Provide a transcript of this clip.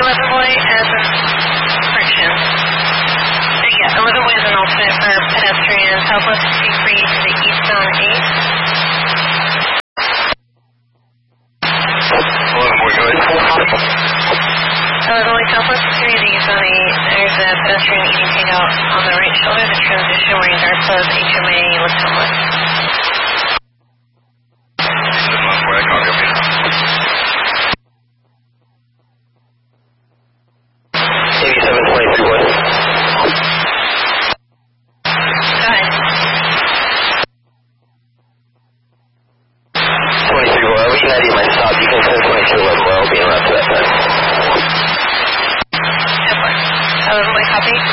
11 boy as a friction. Yeah, 11 boy is an alternate for pedestrian. Southwest 63 to the east on 8. 11 boy, go ahead. 11 boy, Southwest 63 to the east on 8. There's a pedestrian eating takeout on the right shoulder. The transition wearing dark clothes, HMA, looks homeless. 11 boy, I copy up here. 8723 boy. Go ahead. 23 boy, I wish you had my stop. You can send 22 11 boy, I'll be around to that time. 11 boy, copy.